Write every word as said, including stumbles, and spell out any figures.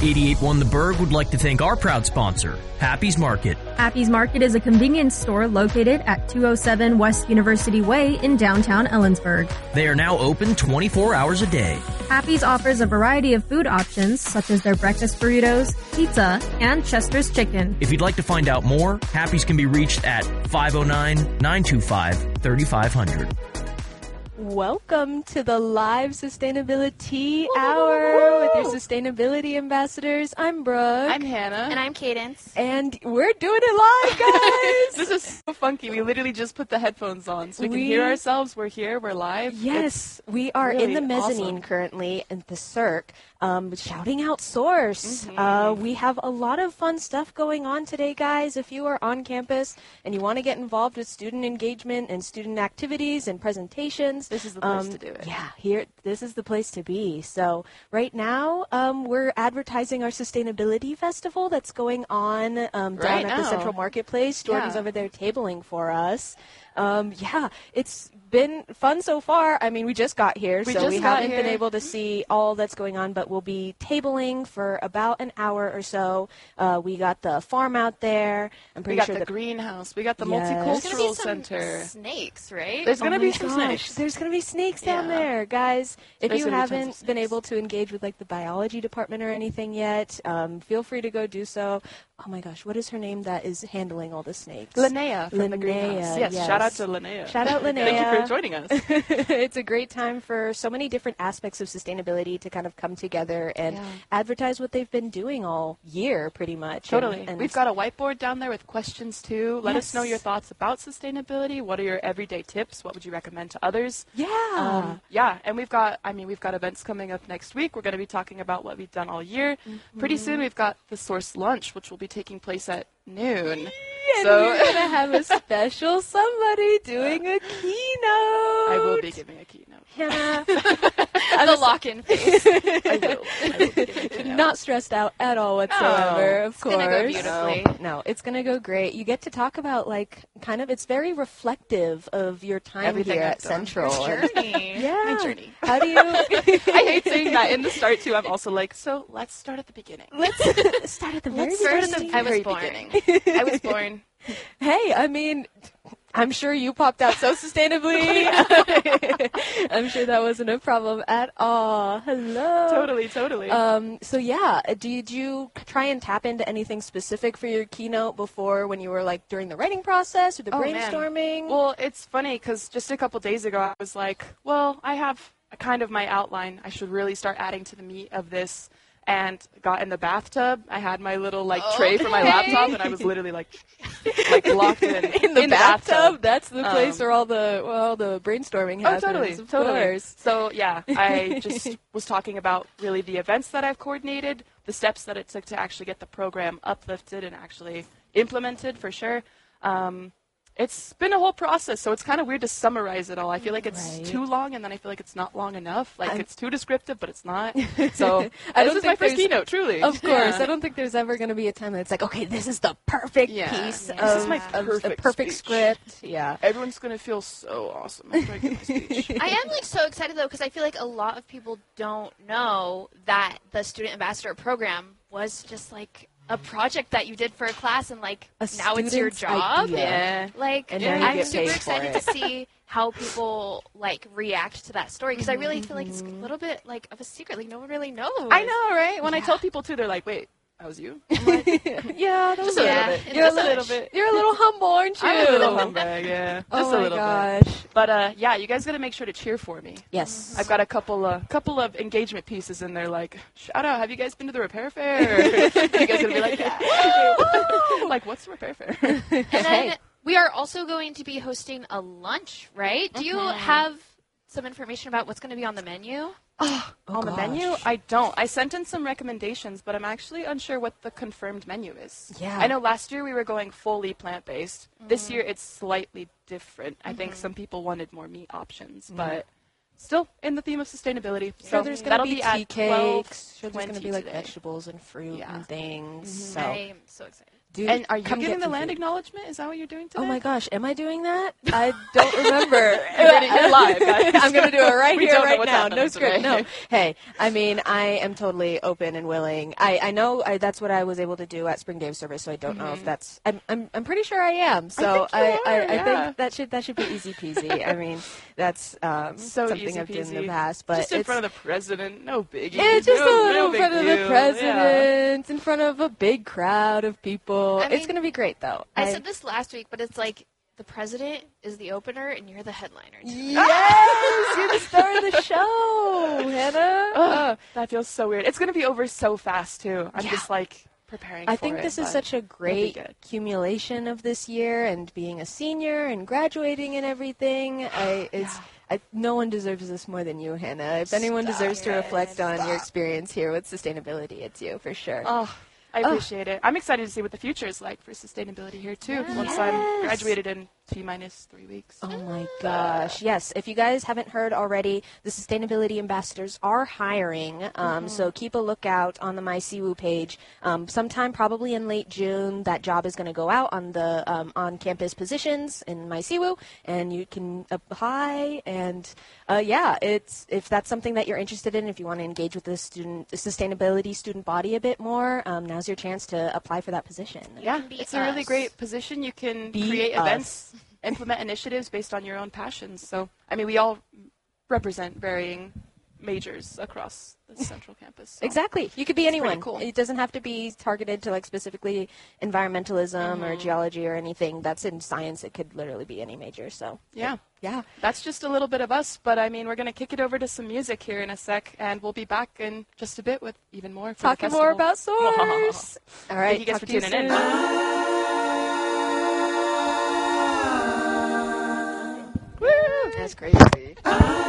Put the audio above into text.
eighty-eight point one The Berg would like to thank our proud sponsor, Happy's Market. Happy's Market is a convenience store located at two oh seven West University Way in downtown Ellensburg. They are now open twenty-four hours a day. Happy's offers a variety of food options, such as their breakfast burritos, pizza, and Chester's chicken. If you'd like to find out more, Happy's can be reached at five oh nine, nine two five, three five zero zero. Welcome to the live Sustainability Hour with your sustainability ambassadors. I'm Brooke. I'm Hannah. And I'm Cadence. And we're doing it live, guys! This is so funky. We literally just put the headphones on so we, we can hear ourselves. We're here. We're live. Yes, it's we are really in the mezzanine awesome. currently at the Cirque, um, shouting out Source. Mm-hmm. Uh, we have a lot of fun stuff going on today, guys. If you are on campus and you want to get involved with student engagement and student activities and presentations, this is the place um, to do it. Yeah, here, this is the place to be. So right now, um, we're advertising our Sustainability Festival that's going on um, down Right at now. the Central Marketplace. Jordan's Yeah. over there tabling for us. Um, yeah, it's been fun so far. I mean, we just got here, We so just we got haven't been here. able to see all that's going on, but we'll be tabling for about an hour or so. Uh, we got the farm out there. I'm We pretty got sure the the greenhouse. We got the Yes. There's multicultural going to be some center. snakes, right? There's going to Oh be my some gosh, snakes. There's going to be snakes down Yeah. there, guys. If There's you gonna be tons of haven't been snakes. able to engage with like the biology department or anything yet, um, feel free to go do so. Oh my gosh, what is her name that is handling all the snakes? Linnea from the Linnea, greenhouse. Yes, yes. shout out to Linnea. Shout out Linnea. Thank you for joining us. It's a great time for so many different aspects of sustainability to kind of come together and Yeah. advertise what they've been doing all year, pretty much. Totally. And, and We've got a whiteboard down there with questions too. Let us know Yes. your thoughts about sustainability. What are your everyday tips? What would you recommend to others? yeah. Um, yeah, and we've got, I mean, we've got events coming up next week. We're going to be talking about what we've done all year. Mm-hmm. Pretty soon we've got the Source Lunch, which will be taking place at noon. And so we're going to have a special somebody doing a keynote. I will be giving a keynote. Hannah, the lock-in face. I will. I will be giving a keynote. not stressed out at all whatsoever, of It's course. gonna go beautifully. No, no, it's going to go great. You get to talk about, like, kind of, it's very reflective of your time Everything here I've at done. Central. Your And- journey. yeah. My journey. How do you... I hate saying that in the start too. I'm also like, so let's start at the beginning. Let's start at the very Let's start at beginning. the I was very born. beginning. I was born. Hey, I mean, I'm sure you popped out so sustainably. I'm sure that wasn't a problem at all. Hello. Totally, totally. Um, so yeah, uh, did you try and tap into anything specific for your keynote before when you were like during the writing process or the Oh, man. brainstorming? Well, it's funny because just a couple days ago I was like, well, I have a kind of my outline. I should really start adding to the meat of this. And got in the bathtub. I had my little like tray for my Okay. laptop, and I was literally like, like locked in in the in bathtub, that's the place Um, where all the well, all the brainstorming Oh, happens. totally, of totally. course. So yeah, I just was talking about really the events that I've coordinated, the steps that it took to actually get the program uplifted and actually implemented for sure. Um, it's been a whole process, so it's kind of weird to summarize it all. I feel like it's Right. too long, and then I feel like it's not long enough. Like I'm- it's too descriptive, but it's not. So I this don't is think my first there's- keynote, truly. Of course, Yeah. I don't think there's ever going to be a time that it's like, okay, this is the perfect Yeah. piece Yeah. of, This is my of a perfect perfect speech. script. Yeah. Everyone's gonna feel so awesome after I give my speech. I am like so excited though because I feel like a lot of people don't know that the student ambassador program was just like a project that you did for a class and like A now it's your student's job. idea. Yeah. Like And now you I'm get super paid for excited it. to see how people like react to that story because I really feel like it's a Mm-hmm. little bit like of a secret. Like no one really knows. I know, right? When I Yeah. tell people too, they're like, "Wait, that was you?" Yeah, that was Just a a little Yeah, bit. it's You're a just little, little bit. You're a little humble, aren't you? I'm a little humbug, yeah. Oh Just my a little gosh. bit. But uh, yeah, you guys gotta make sure to cheer for me. Yes. I've got a couple uh, couple of engagement pieces in there, like shout out. Have you guys been to the repair fair? you guys gonna be like, yeah. like what's the repair fair? And then Hey. we are also going to be hosting a lunch, right? Do you have some information about what's going to be on the menu? Oh, On the menu, gosh. I don't. I sent in some recommendations, but I'm actually unsure what the confirmed menu is. Yeah. I know last year we were going fully plant-based. This year it's slightly different. I think some people wanted more meat options, but still in the theme of sustainability. Sure, So there's that'll gonna be be tea at twelve cakes. Sure, there's gonna twenty be like today. vegetables and fruit Yeah. and things. So I'm so excited. Dude, And are you come giving get the some land food. acknowledgement? Is that what you're doing today? Oh my gosh, am I doing that? I don't remember. You're, gonna, you're live, guys. I'm going to do it right We here, don't know right what's now. happening No script. today. No. Hey, I mean, I am totally open and willing. I, I know I, that's what I was able to do at Spring Day of Service, so I don't know if that's. I'm I'm, I'm pretty sure I am. So I think you I, are, I, I yeah. think that should that should be easy peasy. I mean, that's um, So something easy I've done in the peasy. past, but just in it's, front of the president, no biggie. it's just no, a little no in big front of the deal. Yeah. president, in front of a big crowd of people. I it's mean, going to be great, though. I said this last week, but it's like the president is the opener and you're the headliner. Yes, you're the star of the show, Hannah. Ugh, that feels so weird. It's going to be over so fast, too. I'm Yeah. just, like, preparing I for think it, this is but such a it'll be great good. accumulation of this year, and being a senior and graduating and everything. I, it's Yeah. I, no one deserves this more than you, Hannah. If anyone Stop deserves to it. reflect on your Stop. experience here with sustainability, it's you for sure. Oh, I Oh. appreciate it. I'm excited to see what the future is like for sustainability here, too, once I'm Yes. graduated in T minus three weeks. Oh my gosh. Yes. If you guys haven't heard already, the Sustainability Ambassadors are hiring. Um, Mm-hmm. So keep a lookout on the MyCiwu page. Um, sometime probably in late June, that job is going to go out on the um, on-campus positions in MyCiwu, and you can apply. And uh, yeah, it's if that's something that you're interested in, if you want to engage with the student, the sustainability student body a bit more, um, now's your chance to apply for that position. Yeah, can be it's a really us. great position. You can Be create us. events, implement initiatives based on your own passions. So, I mean, we all represent varying majors across the central campus. So. Exactly. You could be pretty anyone. cool. It doesn't have to be targeted to like specifically environmentalism or geology or anything. That's in science. It could literally be any major. So Yeah, yeah. that's just a little bit of us. But, I mean, we're going to kick it over to some music here in a sec, and we'll be back in just a bit with even more. For the Talking more festival. about Source. All right. Thank you guys talk for to you tuning in. soon. Woo! That's crazy.